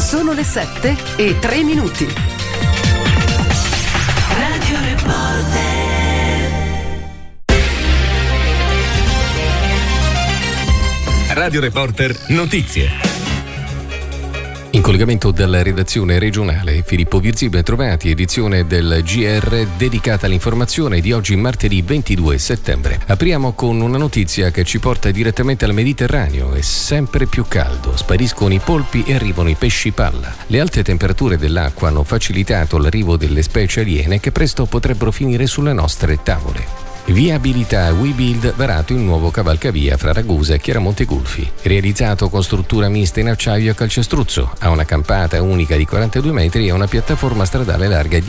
Sono le 7:03. Radio Reporter. Radio Reporter Notizie. In collegamento dalla redazione regionale, Filippo Virzi, ben trovati, edizione del GR dedicata all'informazione di oggi martedì 22 settembre. Apriamo con una notizia che ci porta direttamente al Mediterraneo. È sempre più caldo, spariscono i polpi e arrivano i pesci palla. Le alte temperature dell'acqua hanno facilitato l'arrivo delle specie aliene che presto potrebbero finire sulle nostre tavole. Viabilità WeBuild varato il nuovo cavalcavia fra Ragusa e Chiaramonte Gulfi. Realizzato con struttura mista in acciaio a calcestruzzo, ha una campata unica di 42 metri e una piattaforma stradale larga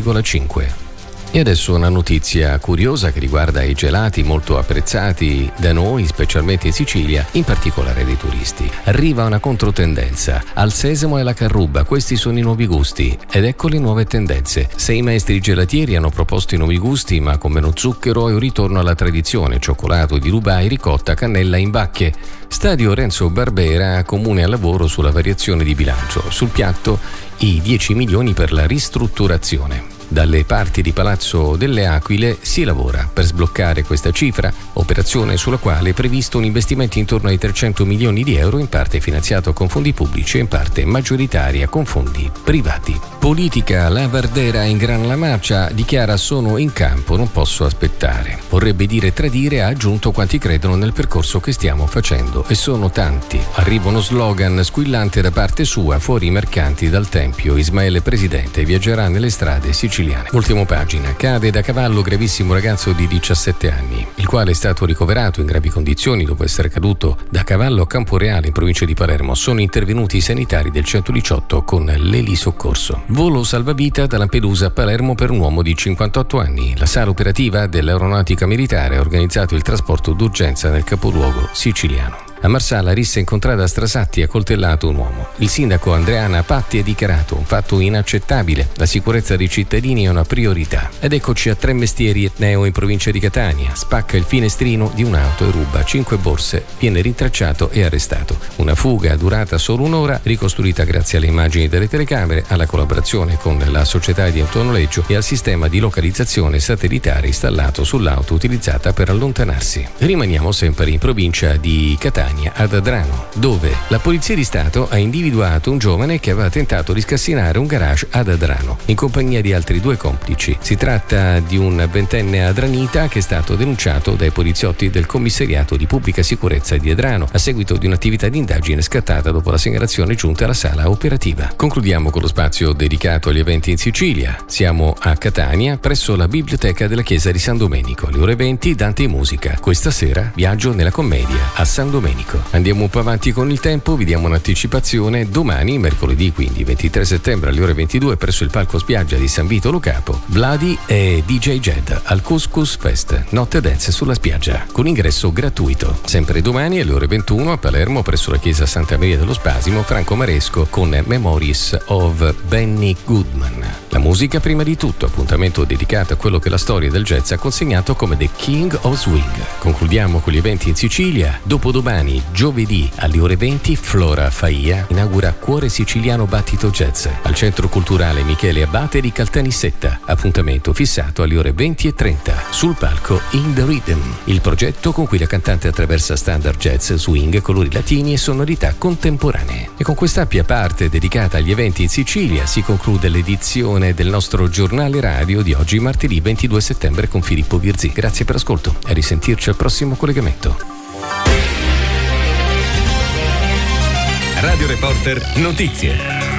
10,5. E adesso una notizia curiosa che riguarda i gelati molto apprezzati da noi, specialmente in Sicilia, in particolare dai turisti. Arriva una controtendenza. Al sesamo e alla carruba, questi sono i nuovi gusti. Ed ecco le nuove tendenze. 6 maestri gelatieri hanno proposto i nuovi gusti, ma con meno zucchero e un ritorno alla tradizione: cioccolato di Dubai, ricotta, cannella in bacche. Stadio Renzo Barbera, comune al lavoro sulla variazione di bilancio. Sul piatto i 10 milioni per la ristrutturazione. Dalle parti di Palazzo delle Aquile si lavora per sbloccare questa cifra, operazione sulla quale è previsto un investimento intorno ai 300 milioni di euro, in parte finanziato con fondi pubblici e in parte maggioritaria con fondi privati. Politica, la Verdera in Gran La Marcia dichiara: sono in campo, non posso aspettare. Vorrebbe dire tradire, ha aggiunto quanti credono nel percorso che stiamo facendo, e sono tanti. Arriva uno slogan squillante da parte sua: fuori i mercanti dal Tempio, Ismaele Presidente viaggerà nelle strade siciliane. Ultima pagina. Cade da cavallo gravissimo ragazzo di 17 anni, il quale è stato ricoverato in gravi condizioni dopo essere caduto da cavallo a Camporeale in provincia di Palermo. Sono intervenuti i sanitari del 118 con l'elisoccorso. Volo salvavita da Lampedusa a Palermo per un uomo di 58 anni. La sala operativa dell'Aeronautica Militare ha organizzato il trasporto d'urgenza nel capoluogo siciliano. A Marsala, rissa in contrada a Strasatti, ha coltellato un uomo. Il sindaco Andreana Patti ha dichiarato: un fatto inaccettabile, la sicurezza dei cittadini è una priorità. Ed eccoci a Tremestieri Etneo in provincia di Catania. Spacca il finestrino di un'auto e ruba 5 borse, viene rintracciato e arrestato. Una fuga durata solo un'ora, ricostruita grazie alle immagini delle telecamere, alla collaborazione con la società di autonoleggio e al sistema di localizzazione satellitare installato sull'auto utilizzata per allontanarsi. Rimaniamo sempre in provincia di Catania, ad Adrano, dove la Polizia di Stato ha individuato un giovane che aveva tentato di scassinare un garage ad Adrano in compagnia di altri 2 complici. Si tratta di un 20enne adranita che è stato denunciato dai poliziotti del commissariato di pubblica sicurezza di Adrano a seguito di un'attività di indagine scattata dopo la segnalazione giunta alla sala operativa. Concludiamo con lo spazio dedicato agli eventi in Sicilia. Siamo a Catania, presso la biblioteca della chiesa di San Domenico. Alle ore 20 Dante in musica. Questa sera viaggio nella commedia a San Domenico. Andiamo un po' avanti con il tempo, vi diamo un'anticipazione. Domani, mercoledì quindi 23 settembre alle ore 22, presso il palco spiaggia di San Vito Lo Capo, Vladi e DJ Jed al Couscous Fest, notte dance sulla spiaggia, con ingresso gratuito. Sempre domani alle ore 21 a Palermo, presso la chiesa Santa Maria dello Spasimo, Franco Maresco con Memories of Benny Goodman. La musica prima di tutto, appuntamento dedicato a quello che la storia del jazz ha consegnato come The King of Swing. Concludiamo con gli eventi in Sicilia. Dopodomani, giovedì alle ore 20, Flora Faia inaugura Cuore Siciliano Battito Jazz al Centro Culturale Michele Abate di Caltanissetta. Appuntamento fissato alle ore 20:30 sul palco In The Rhythm, il progetto con cui la cantante attraversa standard jazz, swing, colori latini e sonorità contemporanee. E con quest'ampia parte dedicata agli eventi in Sicilia si conclude l'edizione del nostro giornale radio di oggi martedì 22 settembre con Filippo Virzi. Grazie per l'ascolto e a risentirci al prossimo collegamento. Radio Reporter Notizie.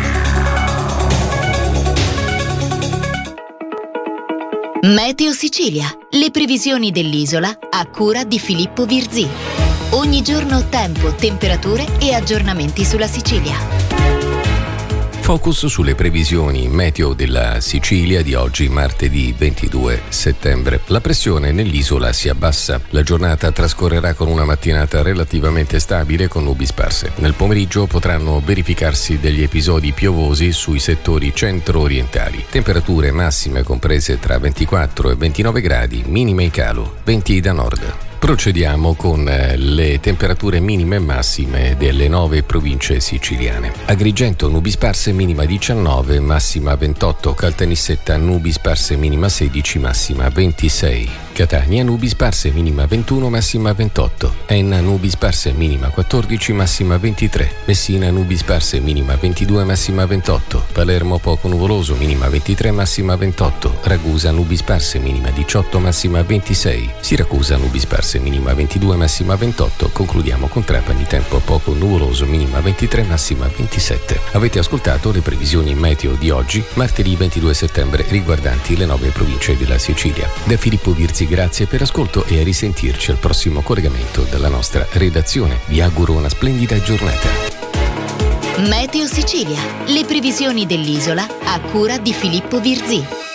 Meteo Sicilia, le previsioni dell'isola a cura di Filippo Virzi. Ogni giorno tempo, temperature e aggiornamenti sulla Sicilia. Focus sulle previsioni meteo della Sicilia di oggi martedì 22 settembre. La pressione nell'isola si abbassa. La giornata trascorrerà con una mattinata relativamente stabile con nubi sparse. Nel pomeriggio potranno verificarsi degli episodi piovosi sui settori centro-orientali. Temperature massime comprese tra 24 e 29 gradi, minime in calo, venti da nord. Procediamo con le temperature minime e massime delle 9 province siciliane. Agrigento nubi sparse minima 19, massima 28. Caltanissetta nubi sparse minima 16, massima 26. Catania nubi sparse minima 21, massima 28. Enna nubi sparse minima 14, massima 23. Messina nubi sparse minima 22, massima 28. Palermo poco nuvoloso minima 23, massima 28. Ragusa nubi sparse minima 18, massima 26. Siracusa nubi sparse minima 22, massima 28. Concludiamo con Trapani tempo poco nuvoloso minima 23, massima 27. Avete ascoltato le previsioni meteo di oggi, martedì 22 settembre, riguardanti le 9 province della Sicilia. Da Filippo Virzi grazie per l'ascolto e a risentirci al prossimo collegamento dalla nostra redazione. Vi auguro una splendida giornata. Meteo Sicilia, le previsioni dell'isola a cura di Filippo Virzi.